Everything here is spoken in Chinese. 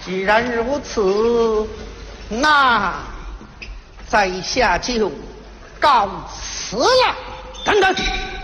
既然如此，那在下就告辞了。 等等，